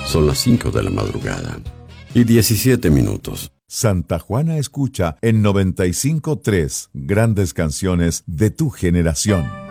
Son las 5 de la madrugada y 17 minutos. Santa Juana escucha en 95.3 grandes canciones de tu generación.